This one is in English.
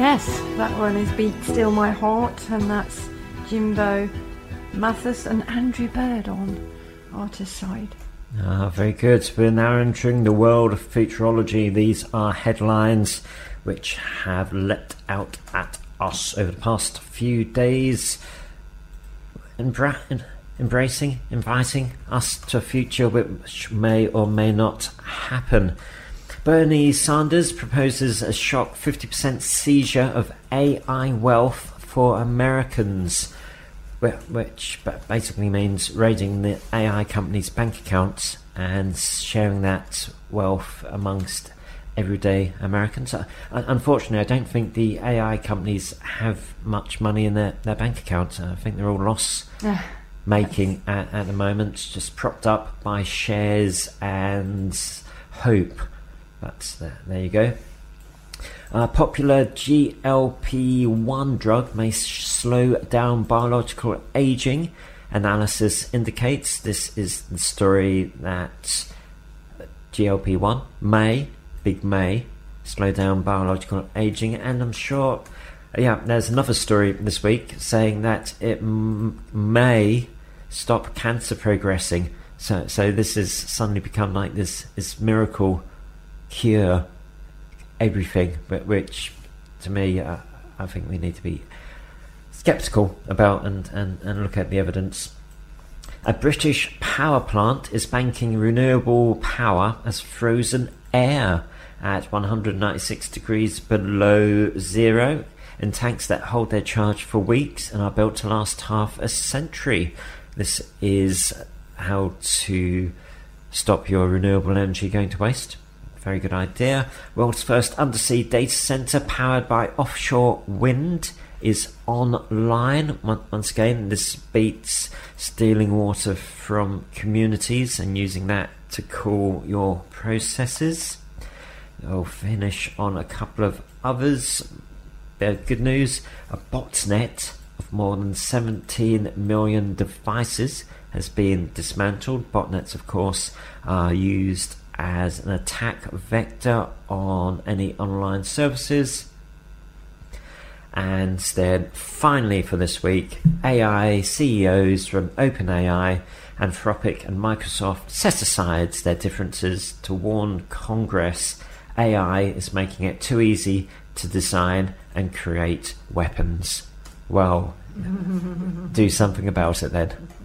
Yes, that one is Beat Still My Heart, and that's Jimbo Mathis and Andrew Bird on artist side. Very good. We're now entering the world of futurology. These are headlines which have leapt out at us over the past few days, inviting us to a future which may or may not happen. Bernie Sanders proposes a shock 50% seizure of AI wealth for Americans, which basically means raiding the AI companies' bank accounts and sharing that wealth amongst everyday Americans. Unfortunately, I don't think the AI companies have much money in their bank accounts. I think they're all loss-making at the moment, just propped up by shares and hope. But there you go. Popular GLP-1 drug may slow down biological aging. Analysis indicates this is the story that GLP-1 may slow down biological aging. And I'm sure, there's another story this week saying that it may stop cancer progressing. So this has suddenly become like this miracle cure everything, but which to me I think we need to be skeptical about and look at the evidence. A British power plant is banking renewable power as frozen air at 196 degrees below zero in tanks that hold their charge for weeks and are built to last half a century. This is how to stop your renewable energy going to waste. Very good idea. World's first undersea data center powered by offshore wind is online. Once again, this beats stealing water from communities and using that to cool your processes. I'll finish on a couple of others. Good news, a botnet of more than 17 million devices has been dismantled. Botnets, of course, are used as an attack vector on any online services. And then finally for this week, AI CEOs from OpenAI, Anthropic and Microsoft set aside their differences to warn Congress AI is making it too easy to design and create weapons. Well, do something about it then.